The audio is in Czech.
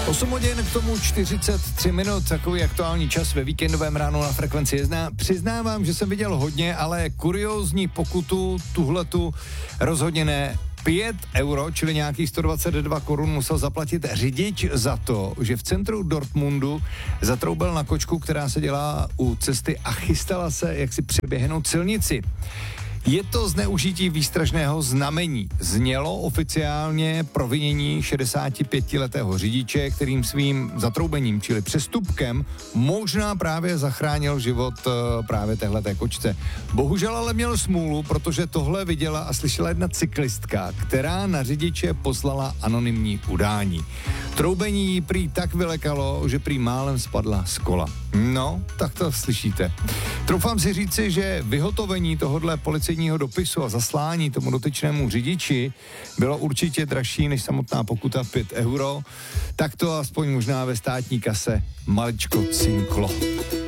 8 hodin k tomu 43 minut, takový aktuální čas ve víkendovém ránu na Frekvenci 1. Přiznávám, že jsem viděl hodně, ale kuriózní pokutu, tuhletu rozhodně ne. 5 euro, čili nějakých 122 korun musel zaplatit řidič za to, že v centru Dortmundu zatroubil na kočku, která se dělá u cesty a chystala se jak si přeběhnout silnici. Je to zneužití výstražného znamení. Znělo oficiálně provinění 65letého řidiče, kterým svým zatroubením, čili přestupkem, možná právě zachránil život právě téhleté kočce. Bohužel ale měl smůlu, protože tohle viděla a slyšela jedna cyklistka, která na řidiče poslala anonymní udání. Troubení jí prý tak vylekalo, že prý málem spadla z kola. No, tak to slyšíte. Troufám si říci, že vyhotovení tohodle policejního dopisu a zaslání tomu dotyčnému řidiči bylo určitě dražší než samotná pokuta 5 euro, tak to aspoň možná ve státní kase maličko cinklo.